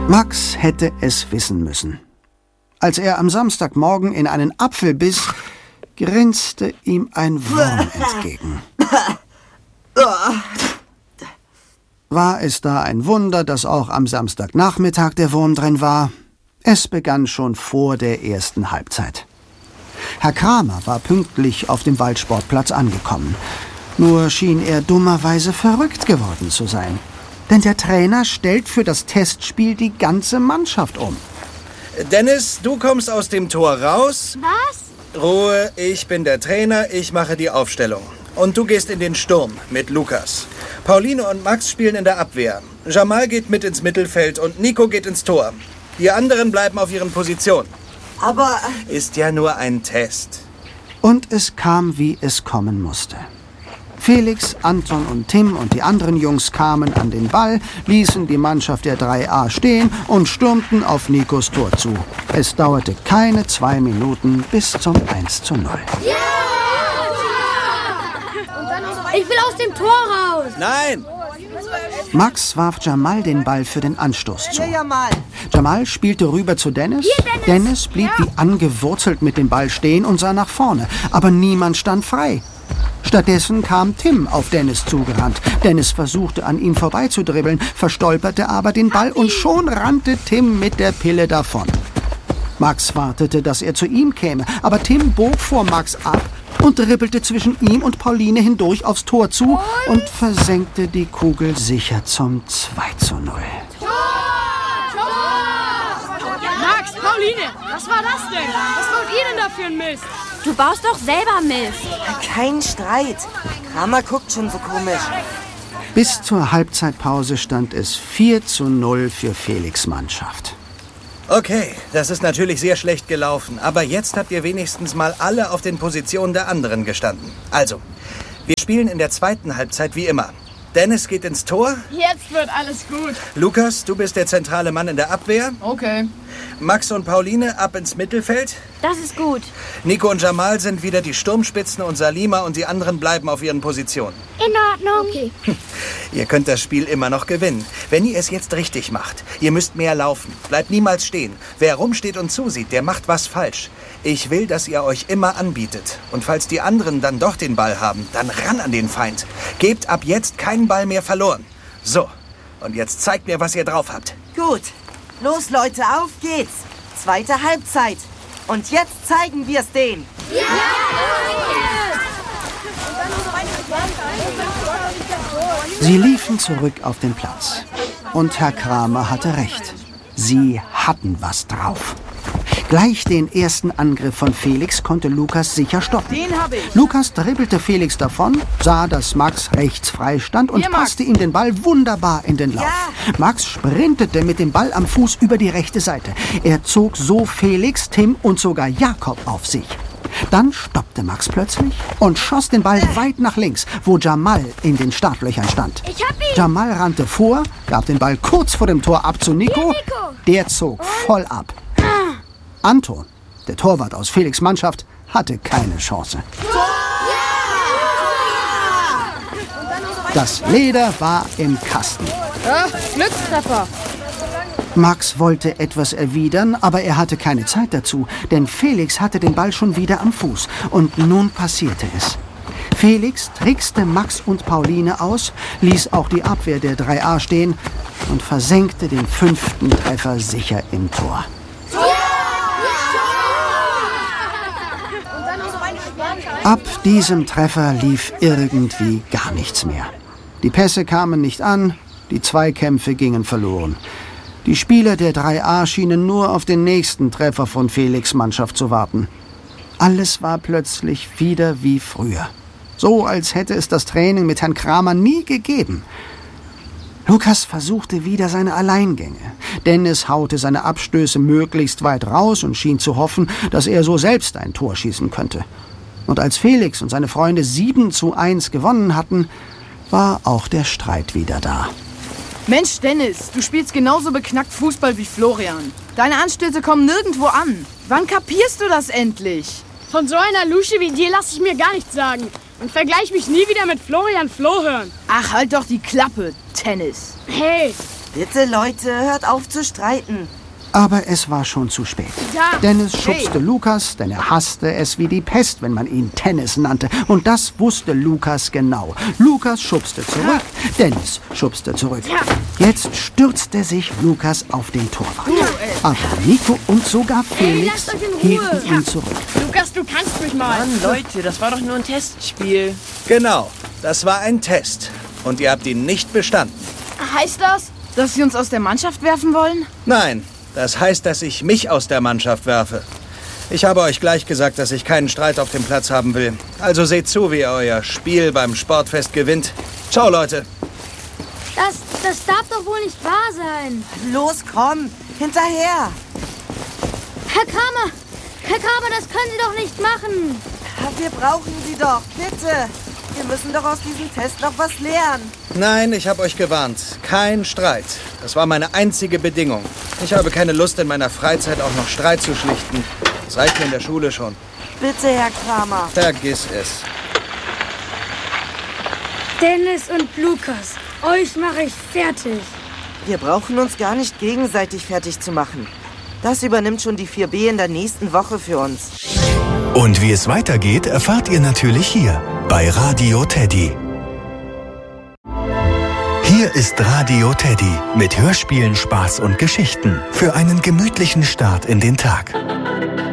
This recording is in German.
Max hätte es wissen müssen. Als er am Samstagmorgen in einen Apfel biss, grinste ihm ein Wurm entgegen. War es da ein Wunder, dass auch am Samstagnachmittag der Wurm drin war? Es begann schon vor der ersten Halbzeit. Herr Kramer war pünktlich auf dem Waldsportplatz angekommen. Nur schien er dummerweise verrückt geworden zu sein. Denn der Trainer stellt für das Testspiel die ganze Mannschaft um. Dennis, du kommst aus dem Tor raus. Was? Ruhe, ich bin der Trainer, ich mache die Aufstellung. Und du gehst in den Sturm mit Lukas. Pauline und Max spielen in der Abwehr. Jamal geht mit ins Mittelfeld und Nico geht ins Tor. Die anderen bleiben auf ihren Positionen. Aber... Ist ja nur ein Test. Und es kam, wie es kommen musste. Felix, Anton und Tim und die anderen Jungs kamen an den Ball, ließen die Mannschaft der 3a stehen und stürmten auf Nikos Tor zu. Es dauerte keine 2 Minuten bis zum 1:0. Ja! Ich will aus dem Tor raus. Nein! Max warf Jamal den Ball für den Anstoß zu. Jamal. Jamal spielte rüber zu Dennis. Dennis blieb wie angewurzelt mit dem Ball stehen und sah nach vorne. Aber niemand stand frei. Stattdessen kam Tim auf Dennis zugerannt. Dennis versuchte, an ihm vorbeizudribbeln, verstolperte aber den Ball und schon rannte Tim mit der Pille davon. Max wartete, dass er zu ihm käme, aber Tim bog vor Max ab und dribbelte zwischen ihm und Pauline hindurch aufs Tor zu und versenkte die Kugel sicher zum 2:0. Max, Pauline, was war das denn? Was wollt ihr denn da für ein Mist? Du baust doch selber Mist. Kein Streit. Kramer guckt schon so komisch. Bis zur Halbzeitpause stand es 4:0 für Felix' Mannschaft. Okay, das ist natürlich sehr schlecht gelaufen, aber jetzt habt ihr wenigstens mal alle auf den Positionen der anderen gestanden. Also, wir spielen in der zweiten Halbzeit wie immer. Dennis geht ins Tor. Jetzt wird alles gut. Lukas, du bist der zentrale Mann in der Abwehr. Okay. Max und Pauline ab ins Mittelfeld. Das ist gut. Nico und Jamal sind wieder die Sturmspitzen und Salima und die anderen bleiben auf ihren Positionen. In Ordnung. Okay. Ihr könnt das Spiel immer noch gewinnen, wenn ihr es jetzt richtig macht. Ihr müsst mehr laufen. Bleibt niemals stehen. Wer rumsteht und zusieht, der macht was falsch. Ich will, dass ihr euch immer anbietet. Und falls die anderen dann doch den Ball haben, dann ran an den Feind. Gebt ab jetzt keinen Ball mehr verloren. So, und jetzt zeigt mir, was ihr drauf habt. Gut. Los, Leute, auf geht's. Zweite Halbzeit. Und jetzt zeigen wir's denen. Ja! Sie liefen zurück auf den Platz. Und Herr Kramer hatte recht. Sie hatten was drauf. Gleich den ersten Angriff von Felix konnte Lukas sicher stoppen. Den hab ich. Lukas dribbelte Felix davon, sah, dass Max rechts frei stand und Hier, Max. passte ihm den Ball wunderbar in den Lauf. Ja. Max sprintete mit dem Ball am Fuß über die rechte Seite. Er zog so Felix, Tim und sogar Jakob auf sich. Dann stoppte Max plötzlich und schoss den Ball weit nach links, wo Jamal in den Startlöchern stand. Ich hab ihn. Jamal rannte vor, gab den Ball kurz vor dem Tor ab zu Nico. Hier, Nico. Der zog voll ab. Anton, der Torwart aus Felix' Mannschaft, hatte keine Chance. Das Leder war im Kasten. Ja, Glückstreffer. Max wollte etwas erwidern, aber er hatte keine Zeit dazu, denn Felix hatte den Ball schon wieder am Fuß. Und nun passierte es. Felix trickste Max und Pauline aus, ließ auch die Abwehr der 3a stehen und versenkte den 5. Treffer sicher im Tor. Ab diesem Treffer lief irgendwie gar nichts mehr. Die Pässe kamen nicht an, die Zweikämpfe gingen verloren. Die Spieler der 3a schienen nur auf den nächsten Treffer von Felix' Mannschaft zu warten. Alles war plötzlich wieder wie früher. So, als hätte es das Training mit Herrn Kramer nie gegeben. Lukas versuchte wieder seine Alleingänge. Dennis haute seine Abstöße möglichst weit raus und schien zu hoffen, dass er so selbst ein Tor schießen könnte. Und als Felix und seine Freunde 7:1 gewonnen hatten, war auch der Streit wieder da. Mensch, Dennis, du spielst genauso beknackt Fußball wie Florian. Deine Anstöße kommen nirgendwo an. Wann kapierst du das endlich? Von so einer Lusche wie dir lasse ich mir gar nichts sagen. Und vergleich mich nie wieder mit Florian Flohhörn. Ach, halt doch die Klappe, Tennis. Hey, Bitte, Leute, hört auf zu streiten. Aber es war schon zu spät. Ja. Dennis schubste Lukas, denn er hasste es wie die Pest, wenn man ihn Tennis nannte. Und das wusste Lukas genau. Lukas schubste zurück, Dennis schubste zurück. Jetzt stürzte sich Lukas auf den Torwart. Aber Nico und sogar Felix lasst euch in Ruhe. hielten ihn zurück. Lukas, du kannst mich mal. Mann, Leute, das war doch nur ein Testspiel. Genau, das war ein Test. Und ihr habt ihn nicht bestanden. Heißt das? Dass sie uns aus der Mannschaft werfen wollen? Nein, das heißt, dass ich mich aus der Mannschaft werfe. Ich habe euch gleich gesagt, dass ich keinen Streit auf dem Platz haben will. Also seht zu, wie ihr euer Spiel beim Sportfest gewinnt. Ciao, Leute. Das darf doch wohl nicht wahr sein. Los, komm, hinterher. Herr Kramer, das können Sie doch nicht machen. Wir brauchen sie doch, bitte. Wir müssen doch aus diesem Test noch was lernen. Nein, ich habe euch gewarnt. Kein Streit. Das war meine einzige Bedingung. Ich habe keine Lust, in meiner Freizeit auch noch Streit zu schlichten. Das reicht mir in der Schule schon. Bitte, Herr Kramer. Vergiss es. Dennis und Lukas, euch mache ich fertig. Wir brauchen uns gar nicht gegenseitig fertig zu machen. Das übernimmt schon die 4B in der nächsten Woche für uns. Und wie es weitergeht, erfahrt ihr natürlich hier bei Radio Teddy. Hier ist Radio Teddy mit Hörspielen, Spaß und Geschichten für einen gemütlichen Start in den Tag.